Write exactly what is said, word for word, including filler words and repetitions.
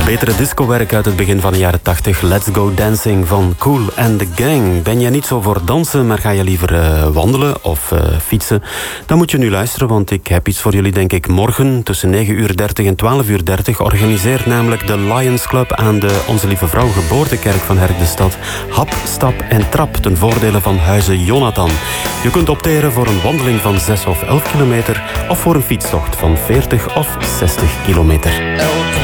betere discowerk uit het begin van de jaren tachtig. Let's Go Dancing van Kool and the Gang. Ben jij niet zo voor dansen, maar ga je liever uh, wandelen of uh, fietsen? Dan moet je nu luisteren, want ik heb iets voor jullie, denk ik, morgen tussen negen uur dertig en twaalf uur dertig. Organiseert namelijk de Lions Club aan de Onze Lieve Vrouw Geboortekerk van Herk de Stad hap, stap en trap ten voordele van Huize Jonathan. Je kunt opteren voor een wandeling van zes of elf kilometer of voor een fietstocht van veertig of zestig kilometer.